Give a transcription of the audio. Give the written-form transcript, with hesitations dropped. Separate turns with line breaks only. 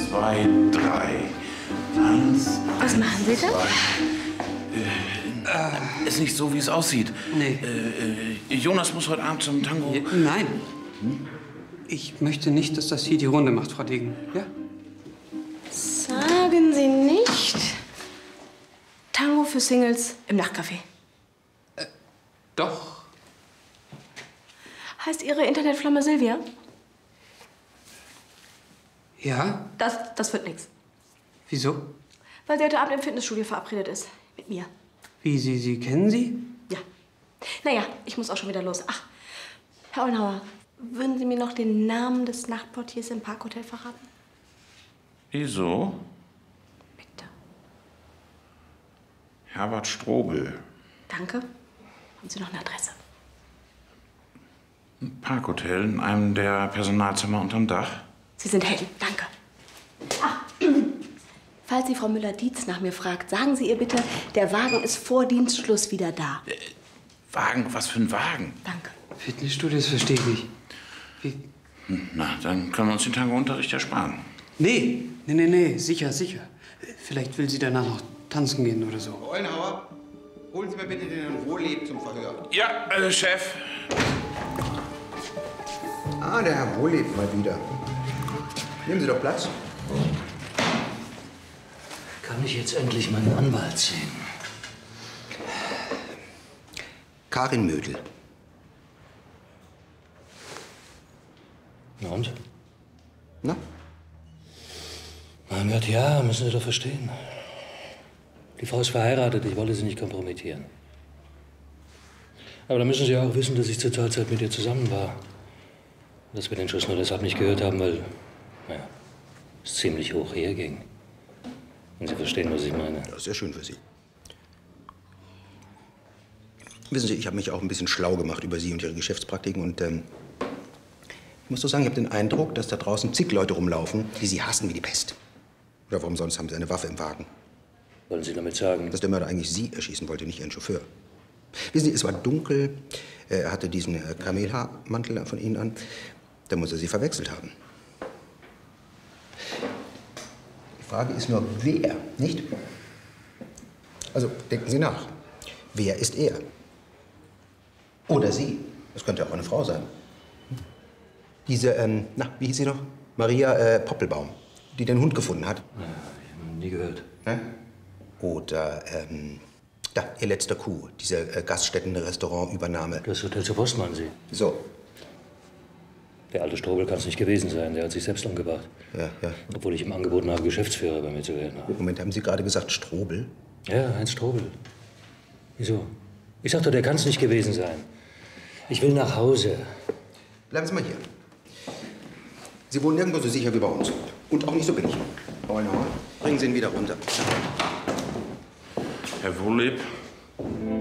2, 3. 1.
Was machen Sie da?
Ist nicht so, wie es aussieht.
Nee.
Jonas muss heute Abend zum Tango.
Ja, nein. Ich möchte nicht, dass das hier die Runde macht, Frau Degen. Ja?
Sagen Sie nicht. Tango für Singles im Nachtcafé.
Doch.
Heißt Ihre Internetflamme Silvia?
Ja?
Das wird nichts.
Wieso?
Weil sie heute Abend im Fitnessstudio verabredet ist. Mit mir.
Wie, Sie kennen sie?
Ja. Naja, ich muss auch schon wieder los. Ach, Herr Ollenhauer, würden Sie mir noch den Namen des Nachtportiers im Parkhotel verraten?
Wieso?
Bitte.
Herbert Strobel.
Danke. Haben Sie noch eine Adresse?
Ein Parkhotel in einem der Personalzimmer unterm Dach.
Sie sind Helden. Danke. Ach, falls Sie Frau Müller-Dietz nach mir fragt, sagen Sie ihr bitte, der Wagen ist vor Dienstschluss wieder da.
Wagen? Was für ein Wagen?
Danke.
Fitnessstudios verstehe ich nicht. Wie?
Na, dann können wir uns den Tango-Unterricht ersparen.
Nee, sicher. Vielleicht will sie danach noch tanzen gehen oder so.
Herr Ollenhauer, holen Sie mir bitte den Herrn Wohleb zum Verhör.
Ja, Chef.
Ah, der Herr Wohleb mal wieder. Nehmen Sie doch Platz.
Kann ich jetzt endlich meinen Anwalt sehen?
Karin Mödel.
Na und?
Na?
Mein Gott, ja, müssen Sie doch verstehen. Die Frau ist verheiratet, ich wollte sie nicht kompromittieren. Aber dann müssen Sie auch wissen, dass ich zur Teilzeit mit ihr zusammen war. Dass wir den Schuss nur deshalb nicht gehört haben, weil, naja, es ziemlich hoch herging. Wenn Sie verstehen, was ich meine.
Das ist sehr schön für Sie. Wissen Sie, ich habe mich auch ein bisschen schlau gemacht über Sie und Ihre Geschäftspraktiken. Und ich muss doch sagen, ich habe den Eindruck, dass da draußen zig Leute rumlaufen, die Sie hassen wie die Pest. Oder warum sonst haben Sie eine Waffe im Wagen?
Wollen Sie damit sagen?
Dass der Mörder eigentlich Sie erschießen wollte, nicht Ihren Chauffeur. Wissen Sie, es war dunkel. Er hatte diesen Kamelhaarmantel von Ihnen an. Da muss er Sie verwechselt haben. Die Frage ist nur, wer, nicht? Also, denken Sie nach. Wer ist er? Oder Sie. Das könnte auch eine Frau sein. Diese, wie hieß sie noch? Maria Poppelbaum, die den Hund gefunden hat.
Ja, ich habe nie gehört.
Ne? Oder, da, Ihr letzter Coup, diese Gaststätten-Restaurant-Übernahme.
Das Hotel zur Post, meinen Sie?
So.
Der alte Strobel kann es nicht gewesen sein. Der hat sich selbst umgebracht.
Ja.
Obwohl ich ihm angeboten habe, Geschäftsführer bei mir zu werden.
Moment, haben Sie gerade gesagt Strobel?
Ja, Heinz Strobel. Wieso? Ich sagte, der kann es nicht gewesen sein. Ich will nach Hause.
Bleiben Sie mal hier. Sie wohnen nirgendwo so sicher wie bei uns. Und auch nicht so billig. Frau Ollenhauer, bringen Sie ihn wieder runter.
Herr Wohleb,